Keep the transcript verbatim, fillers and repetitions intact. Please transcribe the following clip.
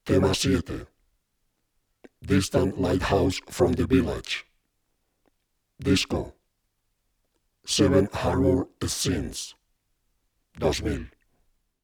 Tema siete. Distant Lighthouse from the Village. Disco. Seven Harbor Scenes. dos mil.